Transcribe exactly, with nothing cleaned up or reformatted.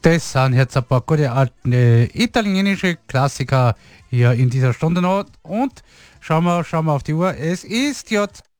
Das sind jetzt ein paar gute alte italienische Klassiker hier in dieser Stunde noch. Und schauen wir, schauen wir auf die Uhr. Es ist jetzt